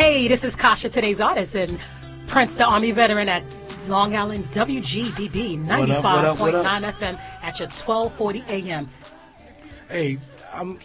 Hey, this is Kasha, today's artist, and Prince, the Army veteran at Long Island WGBB 95.9 FM at your 12:40 a.m. Hey, I'm